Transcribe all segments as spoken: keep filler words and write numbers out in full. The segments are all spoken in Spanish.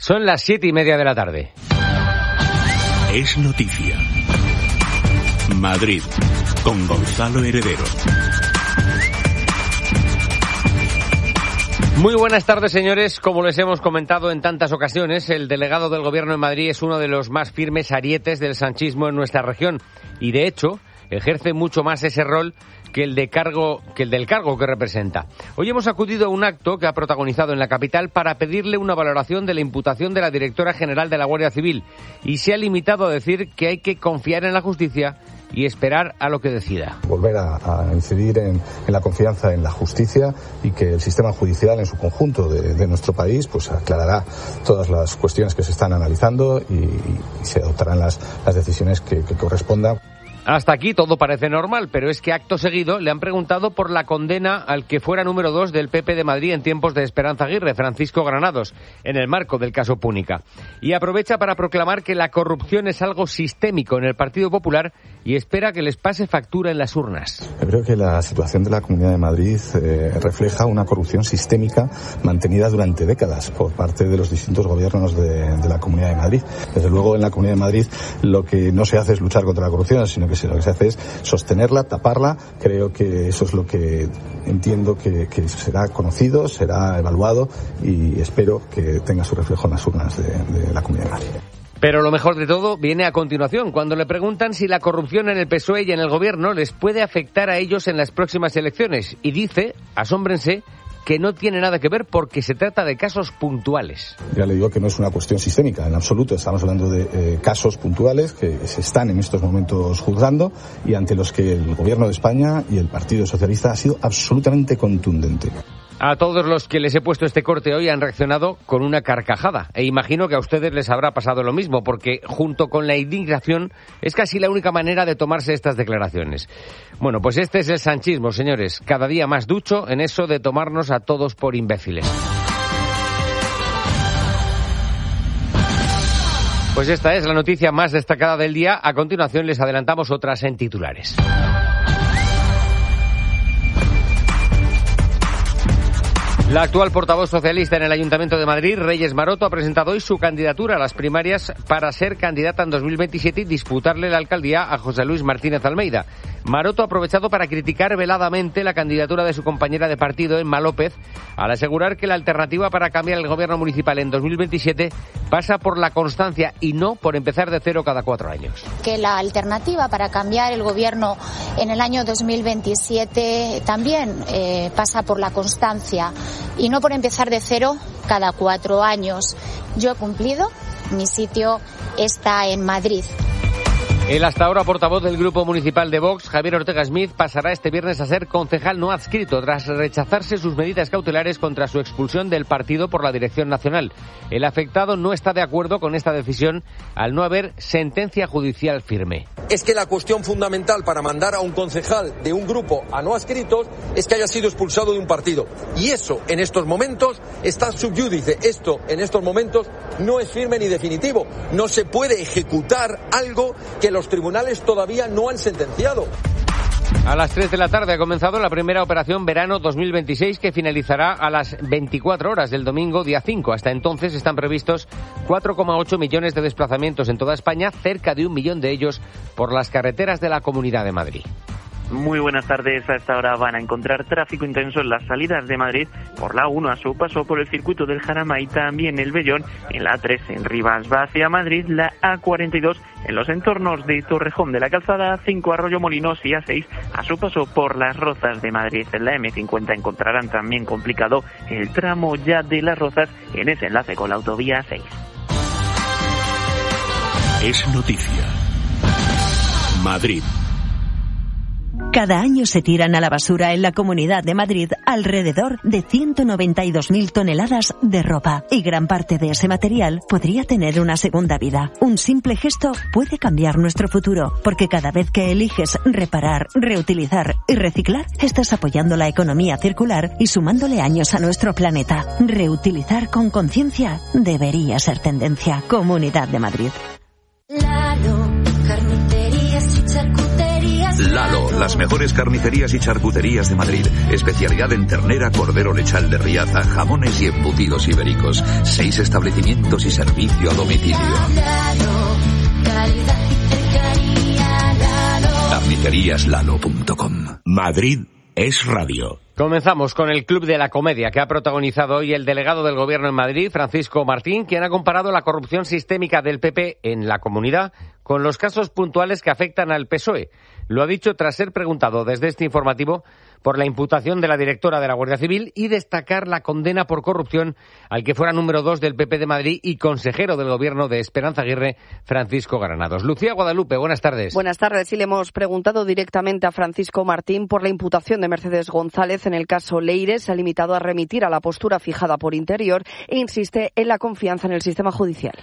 Son las siete y media de la tarde. Es noticia. Madrid, con Gonzalo Heredero. Muy buenas tardes, señores. Como les hemos comentado en tantas ocasiones, el delegado del Gobierno en Madrid es uno de los más firmes arietes del sanchismo en nuestra región y, de hecho, ejerce mucho más ese rol que el de cargo que el del cargo que representa. Hoy hemos acudido a un acto que ha protagonizado en la capital para pedirle una valoración de la imputación de la directora general de la Guardia Civil y se ha limitado a decir que hay que confiar en la justicia y esperar a lo que decida. Volver a, a incidir en, en la confianza en la justicia y que el sistema judicial en su conjunto de, de nuestro país pues aclarará todas las cuestiones que se están analizando y, y se adoptarán las, las decisiones que, que correspondan. Hasta aquí todo parece normal, pero es que acto seguido le han preguntado por la condena al que fuera número dos del P P de Madrid en tiempos de Esperanza Aguirre, Francisco Granados, en el marco del caso Púnica. Y aprovecha para proclamar que la corrupción es algo sistémico en el Partido Popular y espera que les pase factura en las urnas. Yo creo que la situación de la Comunidad de Madrid eh, refleja una corrupción sistémica mantenida durante décadas por parte de los distintos gobiernos de, de la Comunidad de Madrid. Desde luego, en la Comunidad de Madrid lo que no se hace es luchar contra la corrupción, sino que lo que se hace es sostenerla, taparla. Creo que eso es lo que entiendo que, que será conocido, será evaluado y espero que tenga su reflejo en las urnas de, de la Comunidad de Madrid. Pero lo mejor de todo viene a continuación, cuando le preguntan si la corrupción en el P S O E y en el Gobierno les puede afectar a ellos en las próximas elecciones. Y dice, asómbrense, que no tiene nada que ver porque se trata de casos puntuales. Ya le digo que no es una cuestión sistémica, en absoluto. Estamos hablando de eh, casos puntuales que se están en estos momentos juzgando y ante los que el Gobierno de España y el Partido Socialista ha sido absolutamente contundente. A todos los que les he puesto este corte hoy han reaccionado con una carcajada. E imagino que a ustedes les habrá pasado lo mismo, porque junto con la indignación es casi la única manera de tomarse estas declaraciones. Bueno, pues este es el sanchismo, señores. Cada día más ducho en eso de tomarnos a todos por imbéciles. Pues esta es la noticia más destacada del día. A continuación les adelantamos otras en titulares. La actual portavoz socialista en el Ayuntamiento de Madrid, Reyes Maroto, ha presentado hoy su candidatura a las primarias para ser candidata en dos mil veintisiete y disputarle la alcaldía a José Luis Martínez Almeida. Maroto ha aprovechado para criticar veladamente la candidatura de su compañera de partido, Emma López, al asegurar que la alternativa para cambiar el gobierno municipal en dos mil veintisiete pasa por la constancia y no por empezar de cero cada cuatro años. Que la alternativa para cambiar el gobierno en el año dos mil veintisiete también eh, pasa por la constancia y no por empezar de cero cada cuatro años. Yo he cumplido, mi sitio está en Madrid. El hasta ahora portavoz del Grupo Municipal de Vox, Javier Ortega Smith, pasará este viernes a ser concejal no adscrito tras rechazarse sus medidas cautelares contra su expulsión del partido por la Dirección Nacional. El afectado no está de acuerdo con esta decisión al no haber sentencia judicial firme. Es que la cuestión fundamental para mandar a un concejal de un grupo a no adscritos es que haya sido expulsado de un partido. Y eso en estos momentos está sub iudice. Esto en estos momentos no es firme ni definitivo. No se puede ejecutar algo que los tribunales todavía no han sentenciado. A las tres de la tarde ha comenzado la primera operación verano dos mil veintiséis que finalizará a las veinticuatro horas del domingo día cinco. Hasta entonces están previstos cuatro coma ocho millones de desplazamientos en toda España, cerca de un millón de ellos por las carreteras de la Comunidad de Madrid. Muy buenas tardes. A esta hora van a encontrar tráfico intenso en las salidas de Madrid por la uno a su paso por el circuito del Jarama y también el Bellón, en la A tres en Rivas va hacia Madrid, la A cuarenta y dos en los entornos de Torrejón de la Calzada, A cinco Arroyo Molinos y A seis a su paso por las Rozas de Madrid. En la eme cincuenta encontrarán también complicado el tramo ya de las Rozas en ese enlace con la autovía A seis. Es noticia. Madrid. Cada año se tiran a la basura en la Comunidad de Madrid alrededor de ciento noventa y dos mil toneladas de ropa. Y gran parte de ese material podría tener una segunda vida. Un simple gesto puede cambiar nuestro futuro, porque cada vez que eliges reparar, reutilizar y reciclar, estás apoyando la economía circular y sumándole años a nuestro planeta. Reutilizar con conciencia debería ser tendencia. Comunidad de Madrid. Lalo, carnicerías y charcuterías. Lalo, las mejores carnicerías y charcuterías de Madrid. Especialidad en ternera, cordero lechal de Riaza, jamones y embutidos ibéricos. Seis establecimientos y servicio a domicilio. carnicerías lalo punto com. Madrid es radio. Comenzamos con el Club de la Comedia, que ha protagonizado hoy el delegado del Gobierno en Madrid, Francisco Martín, quien ha comparado la corrupción sistémica del P P en la comunidad con los casos puntuales que afectan al P S O E. Lo ha dicho tras ser preguntado desde este informativo por la imputación de la directora de la Guardia Civil y destacar la condena por corrupción al que fuera número dos del P P de Madrid y consejero del Gobierno de Esperanza Aguirre, Francisco Granados. Lucía Guadalupe, buenas tardes. Buenas tardes. Sí, le hemos preguntado directamente a Francisco Martín por la imputación de Mercedes González en el caso Leire. Se ha limitado a remitir a la postura fijada por Interior e insiste en la confianza en el sistema judicial.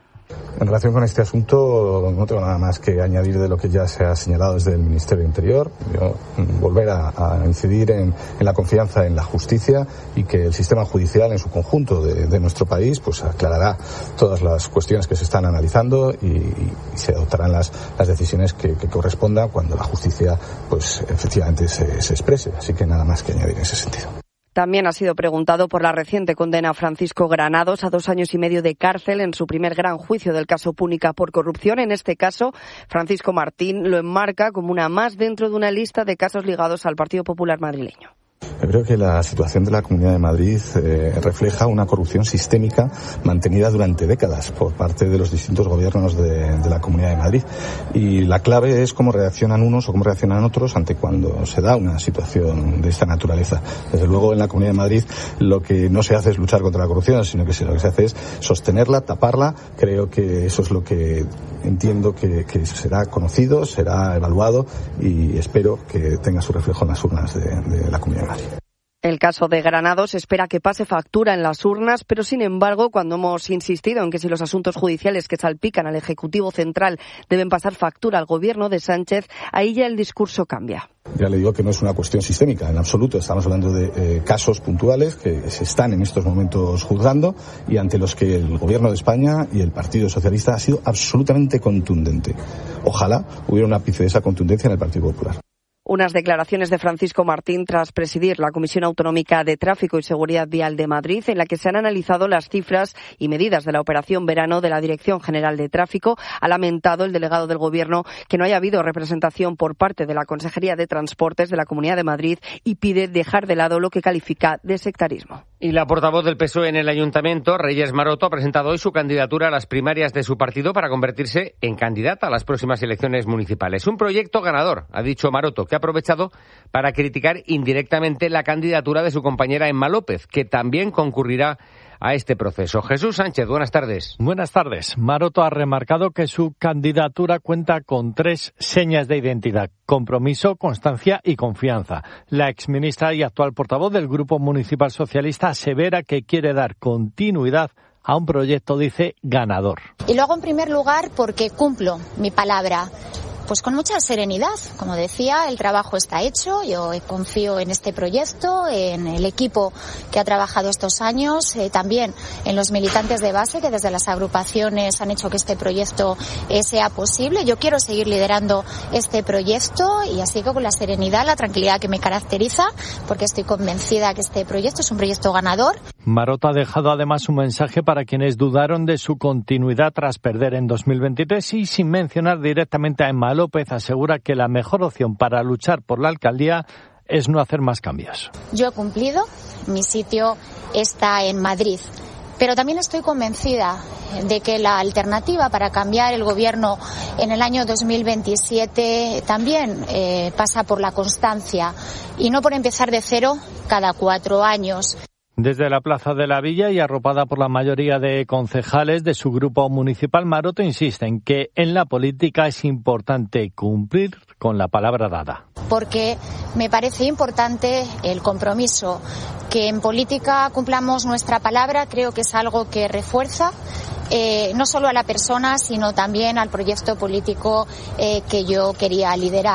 En relación con este asunto, no tengo nada más que añadir de lo que ya se ha señalado desde el Ministerio de Interior. Yo, volver a, a incidir en, en la confianza en la justicia y que el sistema judicial en su conjunto de, de nuestro país pues aclarará todas las cuestiones que se están analizando y, y se adoptarán las, las decisiones que, que correspondan cuando la justicia pues efectivamente se, se exprese. Así que nada más que añadir en ese sentido. También ha sido preguntado por la reciente condena a Francisco Granados a dos años y medio de cárcel en su primer gran juicio del caso Púnica por corrupción. En este caso, Francisco Martín lo enmarca como una más dentro de una lista de casos ligados al Partido Popular madrileño. Yo creo que la situación de la Comunidad de Madrid eh, refleja una corrupción sistémica mantenida durante décadas por parte de los distintos gobiernos de, de la Comunidad de Madrid. Y la clave es cómo reaccionan unos o cómo reaccionan otros ante cuando se da una situación de esta naturaleza. Desde luego, en la Comunidad de Madrid lo que no se hace es luchar contra la corrupción, sino que lo que se hace es sostenerla, taparla. Creo que eso es lo que entiendo que, que será conocido, será evaluado y espero que tenga su reflejo en las urnas de, de la Comunidad de Madrid. El caso de Granados espera que pase factura en las urnas, pero sin embargo, cuando hemos insistido en que si los asuntos judiciales que salpican al Ejecutivo Central deben pasar factura al Gobierno de Sánchez, ahí ya el discurso cambia. Ya le digo que no es una cuestión sistémica, en absoluto. Estamos hablando de eh, casos puntuales que se están en estos momentos juzgando y ante los que el Gobierno de España y el Partido Socialista ha sido absolutamente contundente. Ojalá hubiera un ápice de esa contundencia en el Partido Popular. Unas declaraciones de Francisco Martín tras presidir la Comisión Autonómica de Tráfico y Seguridad Vial de Madrid, en la que se han analizado las cifras y medidas de la Operación Verano de la Dirección General de Tráfico. Ha lamentado el delegado del Gobierno que no haya habido representación por parte de la Consejería de Transportes de la Comunidad de Madrid y pide dejar de lado lo que califica de sectarismo. Y la portavoz del P S O E en el Ayuntamiento, Reyes Maroto, ha presentado hoy su candidatura a las primarias de su partido para convertirse en candidata a las próximas elecciones municipales. Un proyecto ganador, ha dicho Maroto, que ha aprovechado para criticar indirectamente la candidatura de su compañera Emma López, que también concurrirá a este proceso. Jesús Sánchez, buenas tardes. Buenas tardes. Maroto ha remarcado que su candidatura cuenta con tres señas de identidad: compromiso, constancia y confianza. La exministra y actual portavoz del Grupo Municipal Socialista asevera que quiere dar continuidad a un proyecto, dice, ganador. Y lo hago en primer lugar porque cumplo mi palabra. Pues con mucha serenidad. Como decía, el trabajo está hecho. Yo confío en este proyecto, en el equipo que ha trabajado estos años, eh, también en los militantes de base que desde las agrupaciones han hecho que este proyecto eh, sea posible. Yo quiero seguir liderando este proyecto y así que con la serenidad, la tranquilidad que me caracteriza, porque estoy convencida que este proyecto es un proyecto ganador. Maroto ha dejado además un mensaje para quienes dudaron de su continuidad tras perder en dos mil veintitrés y, sin mencionar directamente a Emma López, asegura que la mejor opción para luchar por la alcaldía es no hacer más cambios. Yo he cumplido, mi sitio está en Madrid, pero también estoy convencida de que la alternativa para cambiar el gobierno en el año dos mil veintisiete también eh, pasa por la constancia y no por empezar de cero cada cuatro años. Desde la Plaza de la Villa y arropada por la mayoría de concejales de su grupo municipal, Maroto insiste en que en la política es importante cumplir con la palabra dada. Porque me parece importante el compromiso, que en política cumplamos nuestra palabra. Creo que es algo que refuerza eh, no solo a la persona, sino también al proyecto político eh, que yo quería liderar.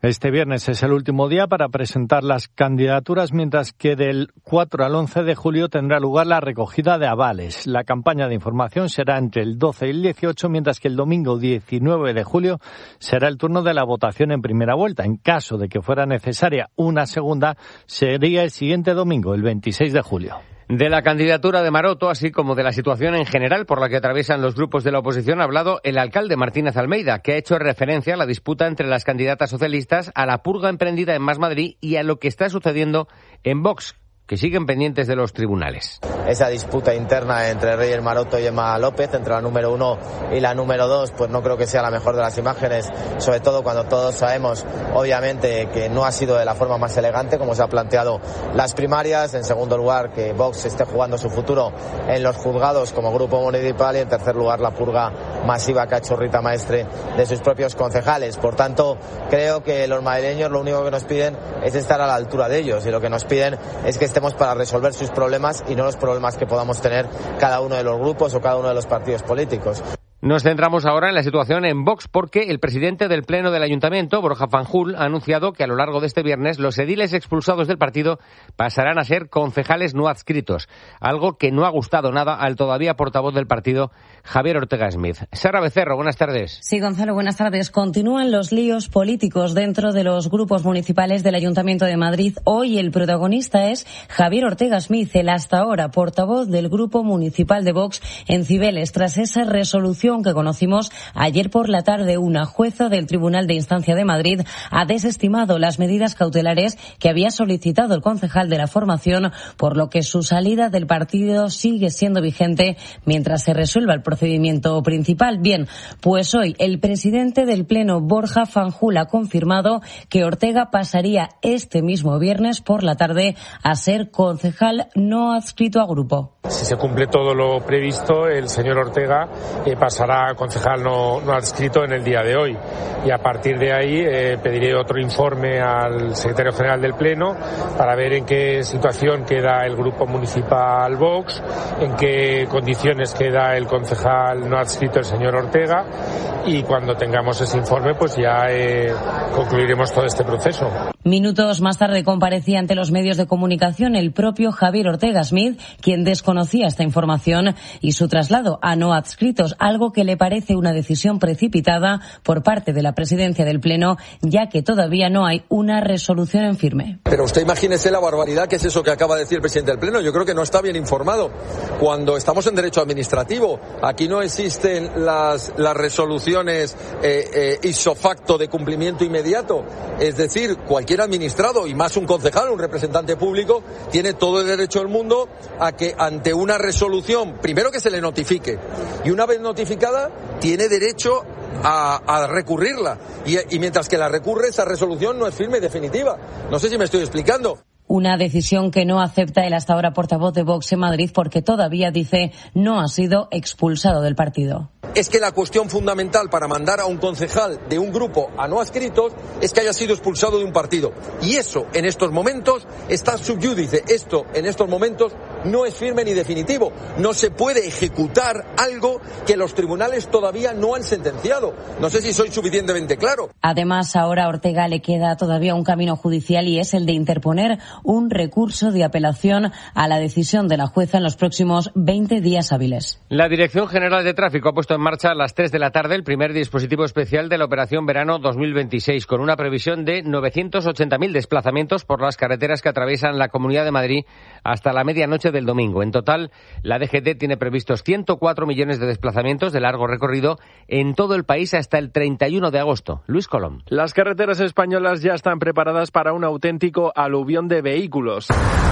Este viernes es el último día para presentar las candidaturas, mientras que del cuatro al once de julio tendrá lugar la recogida de avales. La campaña de información será entre el doce y el dieciocho, mientras que el domingo diecinueve de julio será el turno de la votación en primera vuelta. En caso de que fuera necesaria una segunda, sería el siguiente domingo, el veintiséis de julio. De la candidatura de Maroto, así como de la situación en general por la que atraviesan los grupos de la oposición, ha hablado el alcalde Martínez Almeida, que ha hecho referencia a la disputa entre las candidatas socialistas, a la purga emprendida en Más Madrid y a lo que está sucediendo en Vox, que siguen pendientes de los tribunales. Esa disputa interna entre Reyes Maroto y Emma López, entre la número uno y la número dos, pues no creo que sea la mejor de las imágenes, sobre todo cuando todos sabemos, obviamente, que no ha sido de la forma más elegante como se ha planteado las primarias. En segundo lugar, que Vox esté jugando su futuro en los juzgados como grupo municipal, y en tercer lugar, la purga masiva que ha hecho Rita Maestre de sus propios concejales. Por tanto, creo que los madrileños lo único que nos piden es estar a la altura de ellos, y lo que nos piden es que estemos para resolver sus problemas y no los problemas que podamos tener cada uno de los grupos o cada uno de los partidos políticos. Nos centramos ahora en la situación en Vox, porque el presidente del Pleno del Ayuntamiento, Borja Fanjul, ha anunciado que a lo largo de este viernes los ediles expulsados del partido pasarán a ser concejales no adscritos, algo que no ha gustado nada al todavía portavoz del partido, Javier Ortega Smith. Sara Becerro, buenas tardes. Sí, Gonzalo, buenas tardes. Continúan los líos políticos dentro de los grupos municipales del Ayuntamiento de Madrid. Hoy el protagonista es Javier Ortega Smith, el hasta ahora portavoz del Grupo Municipal de Vox en Cibeles, tras esa resolución que conocimos ayer por la tarde. Una jueza del Tribunal de Instancia de Madrid ha desestimado las medidas cautelares que había solicitado el concejal de la formación, por lo que su salida del partido sigue siendo vigente mientras se resuelva el procedimiento principal. Bien, pues hoy el presidente del Pleno, Borja Fanjul, ha confirmado que Ortega pasaría este mismo viernes por la tarde a ser concejal no adscrito a grupo. Si se cumple todo lo previsto, el señor Ortega eh, pasará a concejal no, no adscrito en el día de hoy, y a partir de ahí eh, pediré otro informe al secretario general del Pleno para ver en qué situación queda el grupo municipal Vox, en qué condiciones queda el concejal no adscrito, el señor Ortega, y cuando tengamos ese informe pues ya eh, concluiremos todo este proceso. Minutos más tarde comparecía ante los medios de comunicación el propio Javier Ortega Smith, quien desconocía esta información y su traslado a no adscritos, algo que le parece una decisión precipitada por parte de la presidencia del Pleno, ya que todavía no hay una resolución en firme. Pero usted imagínese la barbaridad que es eso que acaba de decir el presidente del Pleno. Yo creo que no está bien informado. Cuando estamos en derecho administrativo, aquí no existen las, las resoluciones eh, eh, ipso facto de cumplimiento inmediato. Es decir, cualquier administrado, y más un concejal, un representante público, tiene todo el derecho del mundo a que ante una resolución, primero que se le notifique, y una vez notificada, tiene derecho a, a recurrirla. Y, y mientras que la recurre, esa resolución no es firme y definitiva. No sé si me estoy explicando. Una decisión que no acepta el hasta ahora portavoz de Vox en Madrid, porque todavía, dice, no ha sido expulsado del partido. Es que la cuestión fundamental para mandar a un concejal de un grupo a no adscritos es que haya sido expulsado de un partido. Y eso, en estos momentos, está sub iudice. Esto, en estos momentos, no es firme ni definitivo. No se puede ejecutar algo que los tribunales todavía no han sentenciado. No sé si soy suficientemente claro. Además, ahora a Ortega le queda todavía un camino judicial, y es el de interponer un recurso de apelación a la decisión de la jueza en los próximos veinte días hábiles. La Dirección General de Tráfico ha puesto en marcha a las tres de la tarde el primer dispositivo especial de la Operación Verano dos mil veintiséis, con una previsión de novecientos ochenta mil desplazamientos por las carreteras que atraviesan la Comunidad de Madrid hasta la medianoche del domingo. En total, la D G T tiene previstos ciento cuatro millones de desplazamientos de largo recorrido en todo el país hasta el treinta y uno de agosto. Luis Colom. Las carreteras españolas ya están preparadas para un auténtico aluvión de vehículos.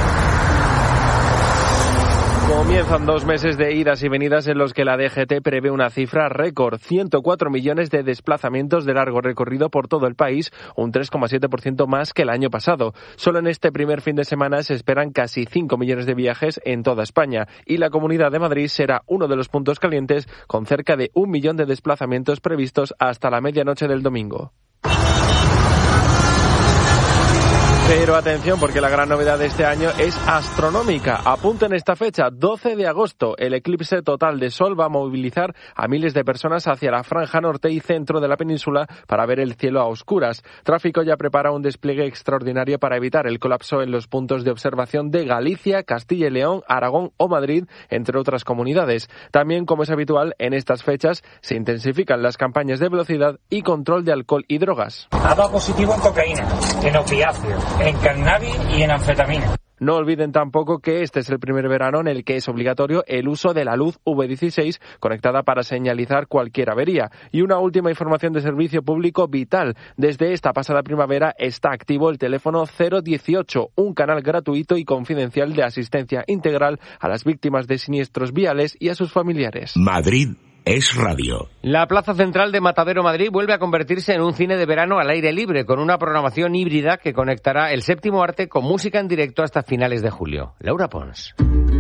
Comienzan dos meses de idas y venidas en los que la D G T prevé una cifra récord, ciento cuatro millones de desplazamientos de largo recorrido por todo el país, un tres coma siete por ciento más que el año pasado. Solo en este primer fin de semana se esperan casi cinco millones de viajes en toda España, y la Comunidad de Madrid será uno de los puntos calientes, con cerca de un millón de desplazamientos previstos hasta la medianoche del domingo. Pero atención, porque la gran novedad de este año es astronómica. Apunten esta fecha, doce de agosto. El eclipse total de Sol va a movilizar a miles de personas hacia la franja norte y centro de la península para ver el cielo a oscuras. Tráfico ya prepara un despliegue extraordinario para evitar el colapso en los puntos de observación de Galicia, Castilla y León, Aragón o Madrid, entre otras comunidades. También, como es habitual, en estas fechas se intensifican las campañas de velocidad y control de alcohol y drogas. Ha dado positivo en cocaína, en opiáceos, en cannabis y en anfetamina. No olviden tampoco que este es el primer verano en el que es obligatorio el uso de la luz U V dieciséis conectada para señalizar cualquier avería. Y una última información de servicio público vital. Desde esta pasada primavera está activo el teléfono cero dieciocho, un canal gratuito y confidencial de asistencia integral a las víctimas de siniestros viales y a sus familiares. Madrid es radio. La Plaza Central de Matadero Madrid vuelve a convertirse en un cine de verano al aire libre, con una programación híbrida que conectará el séptimo arte con música en directo hasta finales de julio. Laura Pons.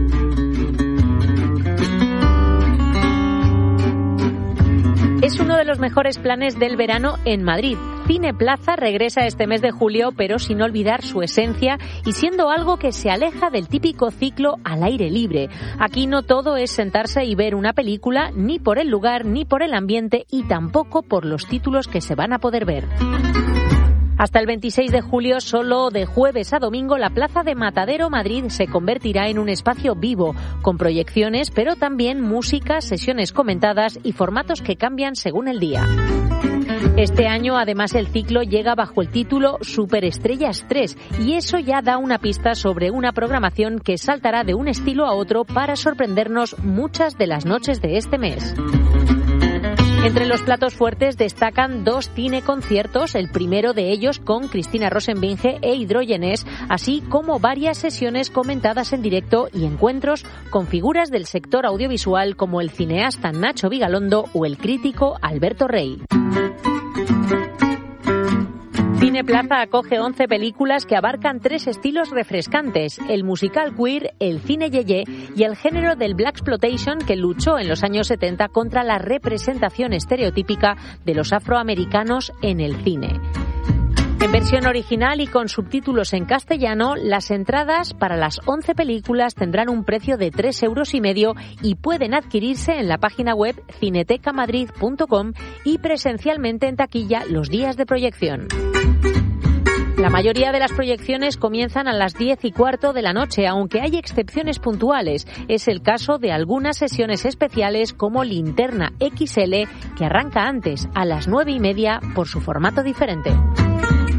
Es uno de los mejores planes del verano en Madrid. Cine Plaza regresa este mes de julio, pero sin olvidar su esencia y siendo algo que se aleja del típico ciclo al aire libre. Aquí no todo es sentarse y ver una película, ni por el lugar, ni por el ambiente y tampoco por los títulos que se van a poder ver. Hasta el veintiséis de julio, solo de jueves a domingo, la Plaza de Matadero Madrid se convertirá en un espacio vivo, con proyecciones, pero también música, sesiones comentadas y formatos que cambian según el día. Este año, además, el ciclo llega bajo el título Superestrellas tres y eso ya da una pista sobre una programación que saltará de un estilo a otro para sorprendernos muchas de las noches de este mes. Entre los platos fuertes destacan dos cineconciertos, el primero de ellos con Cristina Rosenbinge e Hidrogenés, así como varias sesiones comentadas en directo y encuentros con figuras del sector audiovisual como el cineasta Nacho Vigalondo o el crítico Alberto Rey. Cine Plaza acoge once películas que abarcan tres estilos refrescantes, el musical queer, el cine yeye y el género del blaxploitation que luchó en los años setenta contra la representación estereotípica de los afroamericanos en el cine. En versión original y con subtítulos en castellano, las entradas para las once películas tendrán un precio de tres euros y medio y pueden adquirirse en la página web cinetecamadrid punto com y presencialmente en taquilla los días de proyección. La mayoría de las proyecciones comienzan a las diez y cuarto de la noche, aunque hay excepciones puntuales. Es el caso de algunas sesiones especiales como Linterna equis ele, que arranca antes, a las nueve y media, por su formato diferente.